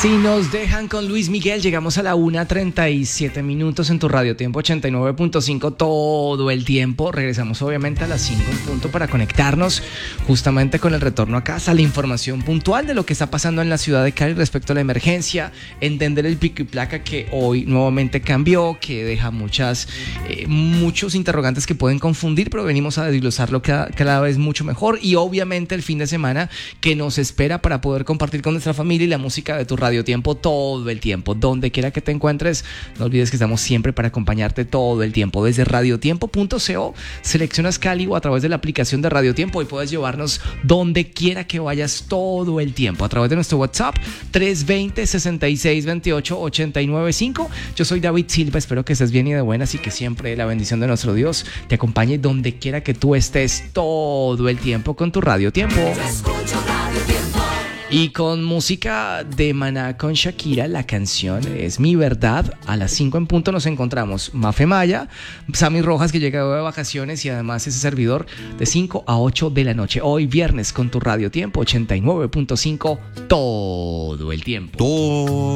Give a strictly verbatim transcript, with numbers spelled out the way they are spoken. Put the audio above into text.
Si nos dejan con Luis Miguel, llegamos a la una treinta y siete minutos en tu radio tiempo ochenta y nueve punto cinco todo el tiempo. Regresamos obviamente a las cinco en punto para conectarnos justamente con el retorno a casa, la información puntual de lo que está pasando en la ciudad de Cali respecto a la emergencia, entender el pico y placa que hoy nuevamente cambió, que deja muchas, eh, muchos interrogantes que pueden confundir, pero venimos a desglosarlo cada, cada vez mucho mejor, y obviamente el fin de semana que nos espera para poder compartir con nuestra familia y la música de tu radio tiempo todo el tiempo, donde quiera que te encuentres. No olvides que estamos siempre para acompañarte todo el tiempo. Desde radiotiempo punto co seleccionas Cali o a través de la aplicación de Radio Tiempo y puedes llevarnos donde quiera que vayas todo el tiempo a través de nuestro WhatsApp tres dos cero, sesenta y seis veintiocho, ochenta y nueve cinco. Yo soy David Silva, espero que estés bien y de buenas y que siempre la bendición de nuestro Dios te acompañe donde quiera que tú estés todo el tiempo con tu Radio Tiempo. Y con música de Maná con Shakira, la canción es Mi Verdad. A las cinco en punto nos encontramos Mafe Maya, Sammy Rojas, que llega de vacaciones, y además ese servidor de cinco a ocho de la noche. Hoy viernes con tu Radio Tiempo ochenta y nueve punto cinco todo el tiempo. Todo.